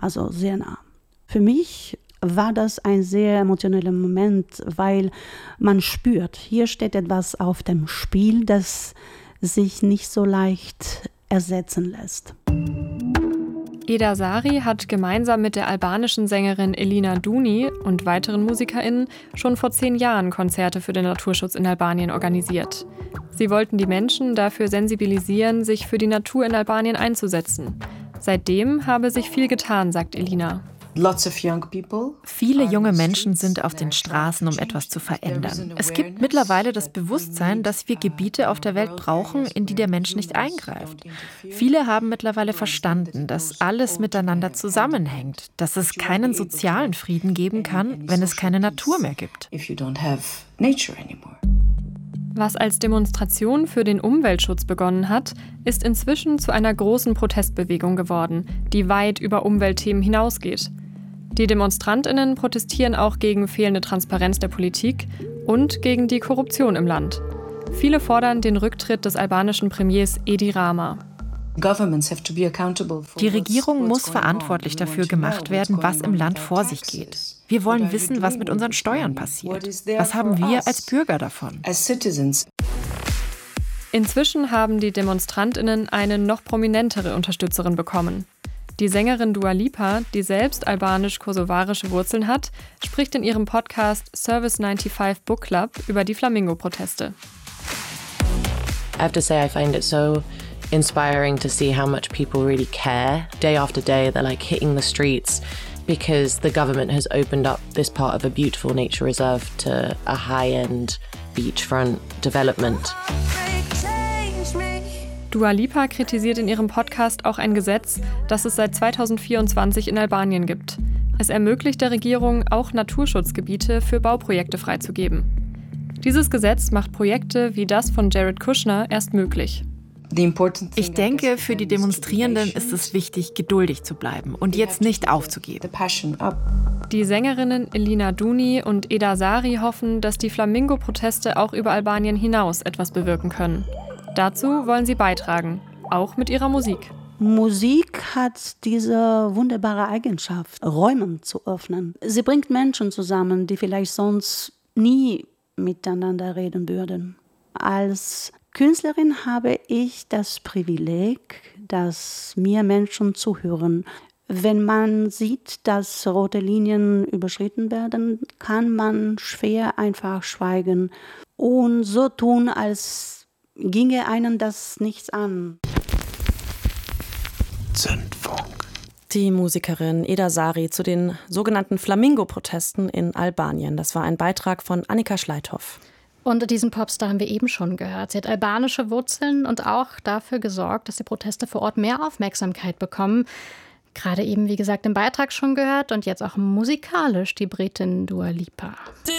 also sehr nah. Für mich war das ein sehr emotionaler Moment, weil man spürt, hier steht etwas auf dem Spiel, das sich nicht so leicht ersetzen lässt. Eda Sari hat gemeinsam mit der albanischen Sängerin Elina Duni und weiteren MusikerInnen schon vor 10 Jahren Konzerte für den Naturschutz in Albanien organisiert. Sie wollten die Menschen dafür sensibilisieren, sich für die Natur in Albanien einzusetzen. Seitdem habe sich viel getan, sagt Elina. Viele junge Menschen sind auf den Straßen, um etwas zu verändern. Es gibt mittlerweile das Bewusstsein, dass wir Gebiete auf der Welt brauchen, in die der Mensch nicht eingreift. Viele haben mittlerweile verstanden, dass alles miteinander zusammenhängt, dass es keinen sozialen Frieden geben kann, wenn es keine Natur mehr gibt. Was als Demonstration für den Umweltschutz begonnen hat, ist inzwischen zu einer großen Protestbewegung geworden, die weit über Umweltthemen hinausgeht. Die DemonstrantInnen protestieren auch gegen fehlende Transparenz der Politik und gegen die Korruption im Land. Viele fordern den Rücktritt des albanischen Premiers Edi Rama. Die Regierung muss verantwortlich dafür gemacht werden, was im Land vor sich geht. Wir wollen wissen, was mit unseren Steuern passiert. Was haben wir als Bürger davon? Inzwischen haben die DemonstrantInnen eine noch prominentere Unterstützerin bekommen. Die Sängerin Dua Lipa, die selbst albanisch-kosovarische Wurzeln hat, spricht in ihrem Podcast Service 95 Book Club über die Flamingo-Proteste. I have to say, I find it so inspiring to see how much people really care. Day after day, they're like hitting the streets because the government has opened up this part of a beautiful nature reserve to a high-end beachfront development. Dua Lipa kritisiert in ihrem Podcast auch ein Gesetz, das es seit 2024 in Albanien gibt. Es ermöglicht der Regierung, auch Naturschutzgebiete für Bauprojekte freizugeben. Dieses Gesetz macht Projekte wie das von Jared Kushner erst möglich. Ich denke, für die Demonstrierenden ist es wichtig, geduldig zu bleiben und jetzt nicht aufzugeben. Die Sängerinnen Elina Duni und Eda Sari hoffen, dass die Flamingo-Proteste auch über Albanien hinaus etwas bewirken können. Dazu wollen sie beitragen, auch mit ihrer Musik. Musik hat diese wunderbare Eigenschaft, Räume zu öffnen. Sie bringt Menschen zusammen, die vielleicht sonst nie miteinander reden würden. Als Künstlerin habe ich das Privileg, dass mir Menschen zuhören. Wenn man sieht, dass rote Linien überschritten werden, kann man schwer einfach schweigen und so tun, als ginge einen das nichts an. Zündfunk. Die Musikerin Eda Sari zu den sogenannten Flamingo-Protesten in Albanien. Das war ein Beitrag von Annika Schleithoff. Und diesen Popstar haben wir eben schon gehört. Sie hat albanische Wurzeln und auch dafür gesorgt, dass die Proteste vor Ort mehr Aufmerksamkeit bekommen. Gerade eben, wie gesagt, im Beitrag schon gehört und jetzt auch musikalisch die Britin Dua Lipa.